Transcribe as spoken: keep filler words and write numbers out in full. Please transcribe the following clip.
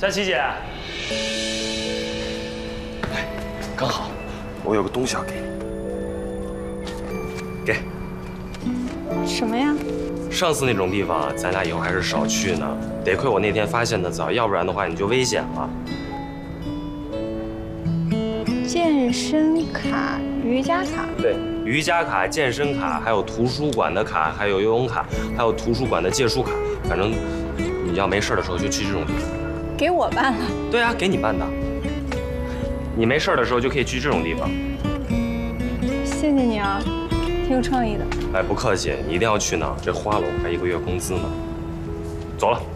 佳琪姐， 哎，刚好，我有个东西要给你。给。 什么呀？ 上次那种地方，咱俩以后还是少去呢。得亏我那天发现的早，要不然的话你就危险了。 健身卡、瑜伽卡。 对，瑜伽卡、健身卡，还有图书馆的卡，还有游泳卡，还有图书馆的借书卡。反正你要没事的时候就去这种地方。 给我办了。 对啊，给你办的。你没事的时候就可以去这种地方。 谢谢你啊，挺有创意的。 哎，不客气，你一定要去呢，这花了我还一个月工资呢。走了。